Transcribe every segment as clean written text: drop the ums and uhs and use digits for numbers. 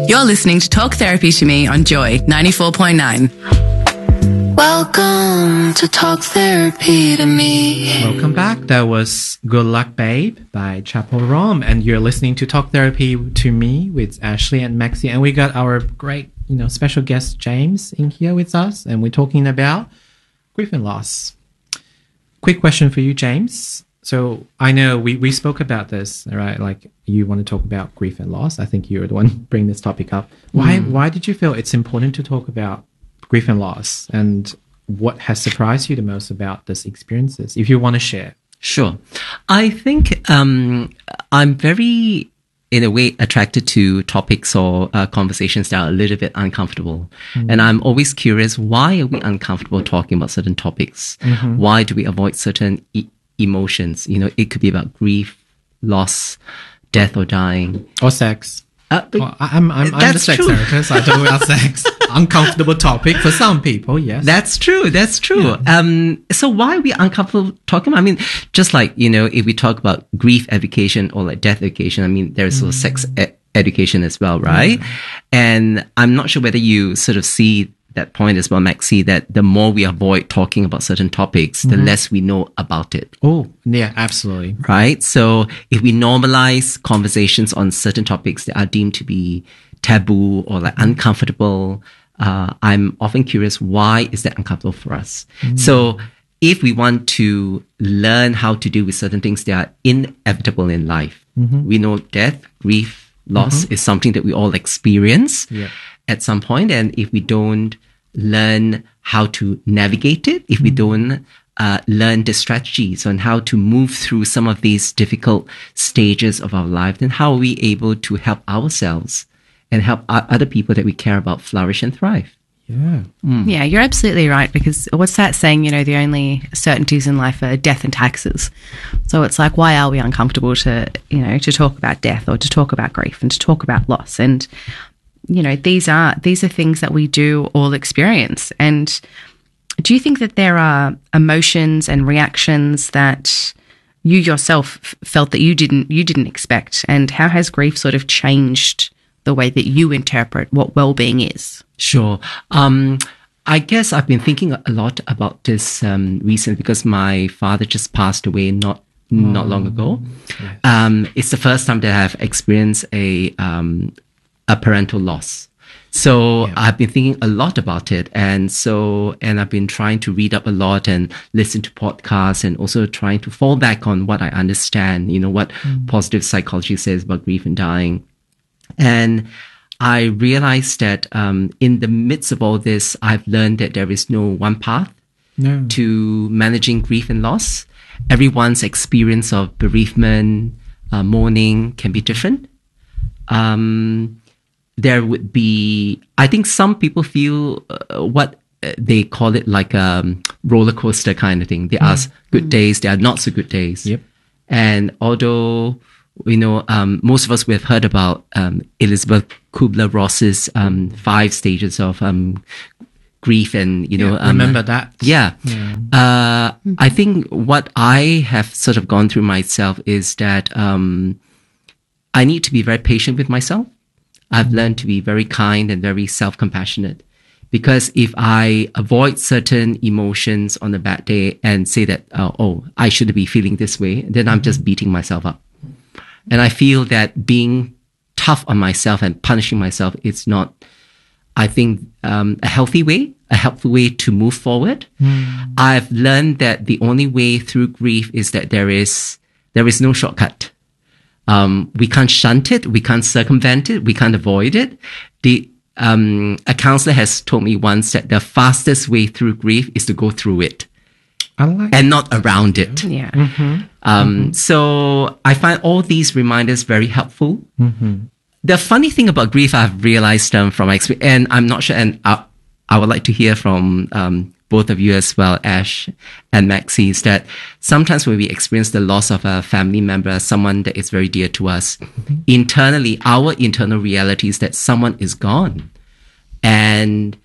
You're listening to Talk Therapy to Me on Joy 94.9. Welcome to Talk Therapy to Me. Welcome back. That was Good Luck Babe by Chappell Roan. And you're listening to Talk Therapy to Me with Ashley and Maxie. And we got our great, special guest James in here with us. And we're talking about grief and loss. Quick question for you, James. So I know we spoke about this, right? Like you want to talk about grief and loss. I think you're the one bringing this topic up. Why did you feel it's important to talk about grief and loss? And what has surprised you the most about these experiences, if you want to share? Sure. I think I'm very, in a way, attracted to topics or conversations that are a little bit uncomfortable. And I'm always curious, why are we uncomfortable talking about certain topics? Why do we avoid certain emotions? It could be about grief, loss, death or dying. Or sex. I'm the sex therapist. I talk about sex. Uncomfortable topic for some people, yes. That's true. Yeah. So why are we uncomfortable talking about? I mean, just like, if we talk about grief education or like death education, I mean, there's also sex education as well, right? And I'm not sure whether you sort of see that point as well, Maxie, that the more we avoid talking about certain topics, the less we know about it. Oh, yeah, absolutely. Right? So if we normalize conversations on certain topics that are deemed to be taboo or like uncomfortable, I'm often curious, why is that uncomfortable for us? So if we want to learn how to deal with certain things that are inevitable in life, we know death, grief, loss is something that we all experience at some point. And if we don't learn how to navigate it, if we don't learn the strategies on how to move through some of these difficult stages of our life, then how are we able to help ourselves and help other people that we care about flourish and thrive? Yeah. Yeah, you're absolutely right, because what's that saying, the only certainties in life are death and taxes. So it's like, why are we uncomfortable to talk about death or to talk about grief and to talk about loss? And these are things that we do all experience. And do you think that there are emotions and reactions that you yourself felt that you didn't expect? And how has grief sort of changed the way that you interpret what well-being is? Sure. I guess I've been thinking a lot about this recently, because my father just passed away not long ago. Yes. It's the first time that I've experienced a parental loss. So I've been thinking a lot about it. And I've been trying to read up a lot and listen to podcasts, and also trying to fall back on what I understand, what positive psychology says about grief and dying. And I realized that in the midst of all this, I've learned that there is no one path to managing grief and loss. Everyone's experience of bereavement, mourning can be different. There would be, I think some people feel what they call it like a roller coaster kind of thing. There are good days, there are not so good days. Yep. And although, most of us, we have heard about Elizabeth Kubler-Ross's 5 stages of grief, and, remember that. Yeah. I think what I have sort of gone through myself is that I need to be very patient with myself. I've learned to be very kind and very self-compassionate, because if I avoid certain emotions on a bad day and say that, I shouldn't be feeling this way, then I'm just beating myself up. And I feel that being tough on myself and punishing myself is not, I think, a helpful way to move forward. I've learned that the only way through grief is that there is no shortcut. We can't shunt it. We can't circumvent it. We can't avoid it. A counselor has told me once that the fastest way through grief is to go through it. And not around it. Yeah. So I find all these reminders very helpful. The funny thing about grief, I've realized from my experience, and I'm not sure, and I would like to hear from both of you as well, Ash and Maxie, is that sometimes when we experience the loss of a family member, someone that is very dear to us, internally, our internal reality is that someone is gone. And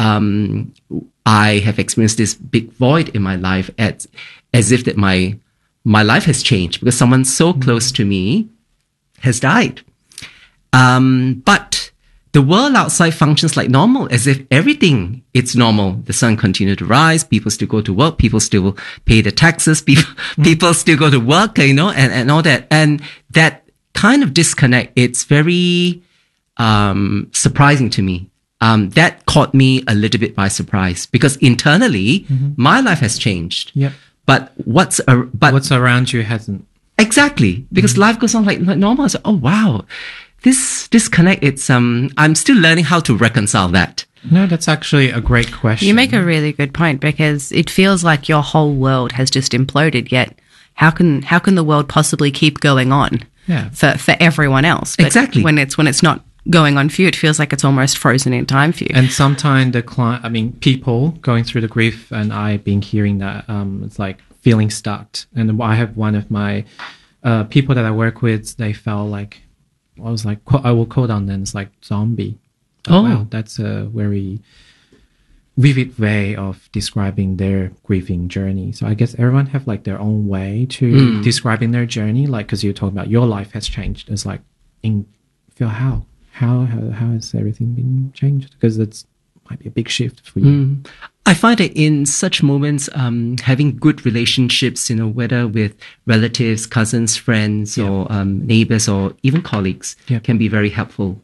I have experienced this big void in my life as if that my life has changed because someone so close to me has died. But the world outside functions like normal, as if everything it's normal. The sun continues to rise, people still go to work, people still pay the taxes, people still go to work, and all that. And that kind of disconnect, it's very surprising to me. That caught me a little bit by surprise because internally, my life has changed. Yep. But what's around you hasn't. Exactly, because life goes on like normal. So, oh wow, this disconnect. It's I'm still learning how to reconcile that. No, that's actually a great question. You make a really good point because it feels like your whole world has just imploded. Yet, how can the world possibly keep going on? Yeah. For everyone else. But exactly. When it's not going on for you, it feels like it's almost frozen in time for you. And sometimes people going through the grief, and I've been hearing that it's like feeling stuck. And I have one of my people that I work with, they felt like, I was like, I will quote on them, it's like zombie. Oh, wow, that's a very vivid way of describing their grieving journey. So I guess everyone have like their own way to describing their journey. Like, because you're talking about your life has changed. It's like, how has everything been changed? Because it's might be a big shift for you. I find that in such moments, having good relationships, whether with relatives, cousins, friends, or neighbors, or even colleagues, can be very helpful.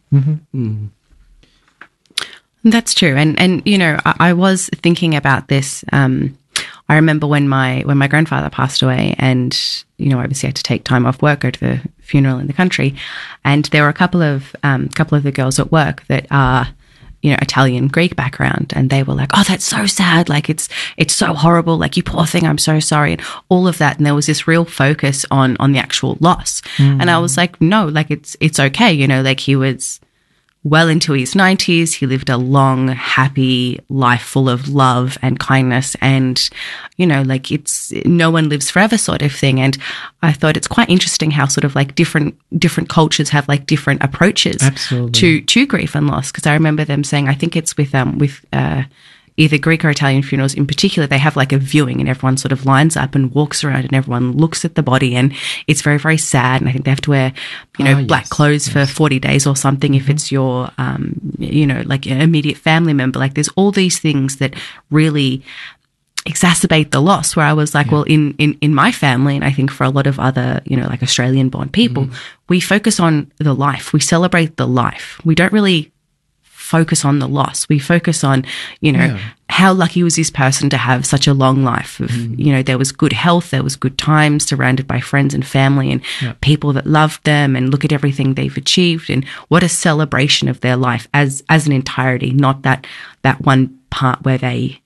That's true. And I was thinking about this. I remember when my grandfather passed away, and obviously I had to take time off work, go to the funeral in the country, and there were a couple of the girls at work that are Italian Greek background, and they were like, "Oh, that's so sad. Like it's so horrible. Like you poor thing. I'm so sorry," and all of that. And there was this real focus on the actual loss, and I was like, "No, like it's okay. Like he was well into his 90s. He lived a long, happy life full of love and kindness, and like it's no one lives forever sort of thing." And I thought it's quite interesting how sort of like different cultures have like different approaches to grief and loss. Because I remember them saying, I think it's with either Greek or Italian funerals in particular, they have like a viewing, and everyone sort of lines up and walks around, and everyone looks at the body, and it's very, very sad. And I think they have to wear, black clothes for 40 days or something if it's your, like an immediate family member. Like there's all these things that really exacerbate the loss, where I was like, well, in my family, and I think for a lot of other, like Australian born people, we focus on the life. We celebrate the life. We don't really focus on the loss. We focus on, how lucky was this person to have such a long life of, there was good health, there was good times, surrounded by friends and family and people that loved them, and look at everything they've achieved, and what a celebration of their life as an entirety, not that one part where they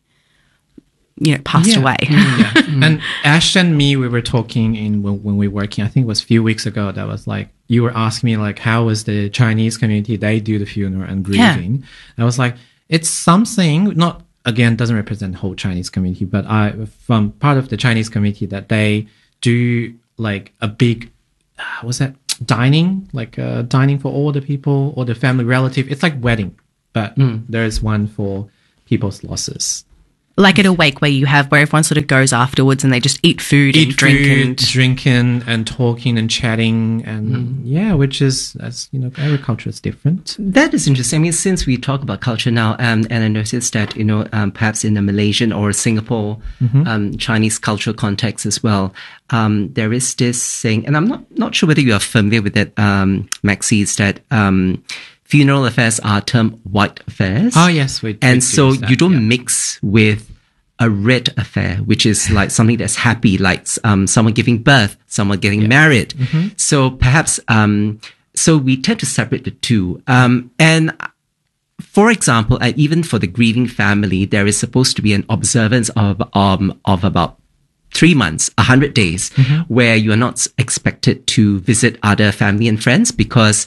passed away. And Ash and me, we were talking when we were working, I think it was a few weeks ago, that was like, you were asking me like, how was the Chinese community, they do the funeral and grieving. I was like, it's something, not, again, doesn't represent the whole Chinese community, but from part of the Chinese community, that they do like a big, dining, like dining for all the people or the family relative. It's like wedding, but there's one for people's losses. Like at a wake where everyone sort of goes afterwards and they just eat food and drink drinking and talking and chatting, and which is, as every culture is different. That is interesting. I mean, since we talk about culture now, and I noticed that perhaps in the Malaysian or Singapore Chinese cultural context as well, there is this saying, and I'm not sure whether you are familiar with it, Maxie, is that funeral affairs are termed white affairs. Oh, yes. And so you don't mix with a red affair, which is like something that's happy, like someone giving birth, someone getting married. So perhaps, so we tend to separate the two. And for example, even for the grieving family, there is supposed to be an observance of about 3 months, 100 days, where you are not expected to visit other family and friends because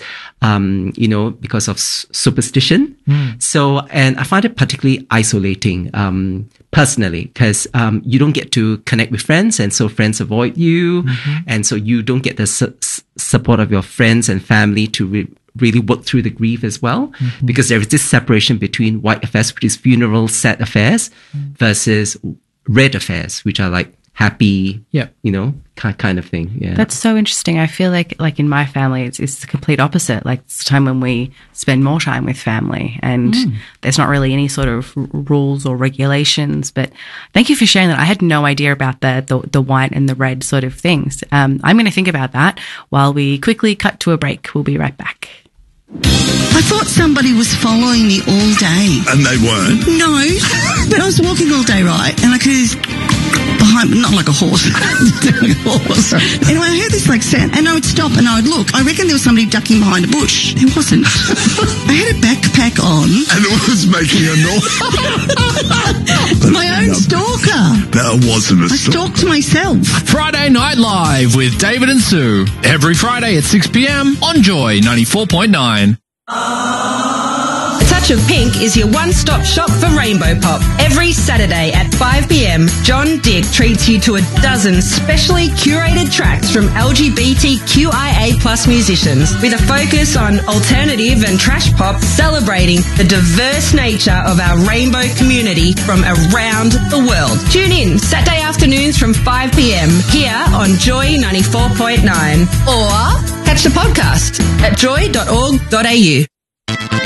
of superstition. So, and I find it particularly isolating, personally, because you don't get to connect with friends, and so friends avoid you, and so you don't get the support of your friends and family to really work through the grief as well, because there is this separation between white affairs, which is funeral sad affairs, versus red affairs, which are like happy, Yep. you know, kind of thing. Yeah. That's so interesting. I feel like in my family, it's the complete opposite. Like it's a time when we spend more time with family, and there's not really any sort of rules or regulations. But thank you for sharing that. I had no idea about the white and the red sort of things. I'm going to think about that while we quickly cut to a break. We'll be right back. I thought somebody was following me all day. And they weren't? No, but I was walking all day, right? And I could behind, not like a horse. Like a horse. Anyway, I heard this like sound, and I would stop and I would look. I reckon there was somebody ducking behind a bush. There wasn't. I had a backpack on. And it was making a noise. My own stalker. That wasn't a I stalked myself. Friday Night Live with David and Sue. Every Friday at 6 p.m. on Joy 94.9. A Touch of Pink is your one-stop shop for Rainbow Pop. Every Saturday at 5 p.m, John Dick treats you to a dozen specially curated tracks from LGBTQIA+ musicians with a focus on alternative and trash pop, celebrating the diverse nature of our rainbow community from around the world. Tune in Saturday afternoons from 5 p.m. here on Joy 94.9, or catch the podcast at joy.org.au.